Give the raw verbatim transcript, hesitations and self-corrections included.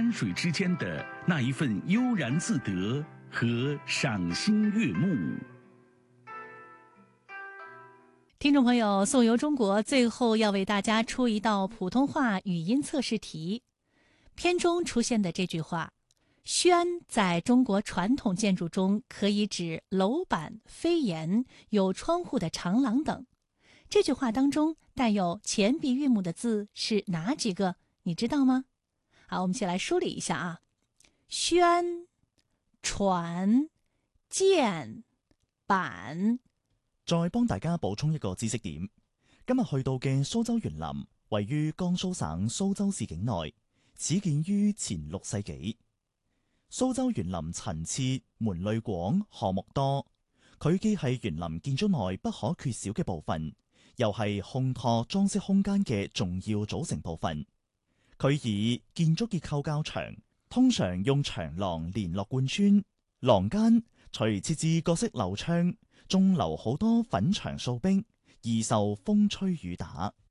山水之间的那一份悠然自得和赏心悦目。 听众朋友，颂游中国最后要为大家出一道普通话语音测试题。片中出现的这句话“轩”在中国传统建筑中可以指楼板、飞檐、有窗户的长廊等。这句话当中带有前鼻韵母的字是哪几个？你知道吗？好，我们先来梳理一下啊。轩、船、箭、板。 再幫大家補充一個知識點，今日去到嘅蘇州園林位於江蘇省蘇州市境內，始建於前六世紀。蘇州園林陳設、門類廣、項目多，佢既係園林建築內不可缺少嘅部分，又係烘托裝飾空間嘅重要組成部分。佢以建築結構較長，通常用長廊連絡貫穿，廊間除設置各式樓窗，仲留好多粉牆掃壁，易受風吹雨打。